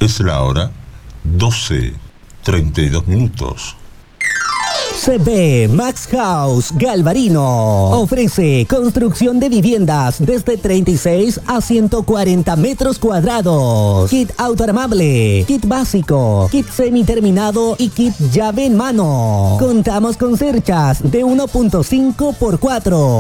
Es la hora 12:32. CB Max House Galvarino ofrece construcción de viviendas desde 36 a 140 metros cuadrados. Kit autoarmable, kit básico, kit semiterminado y kit llave en mano. Contamos con cerchas de 1.5 por 4.